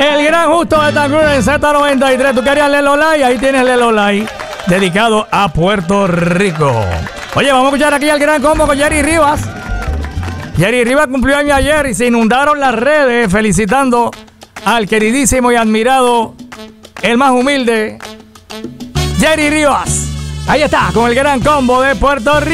El gran Justo de Betancourt en Z93. ¿Tú querías Lelo Live? Ahí tienes Lelo Live, dedicado a Puerto Rico. Oye, vamos a escuchar aquí al gran combo con Jerry Rivas. Jerry Rivas cumplió año ayer y se inundaron las redes felicitando al queridísimo y admirado, el más humilde, Jerry Rivas. Ahí está, con el gran combo de Puerto Rico.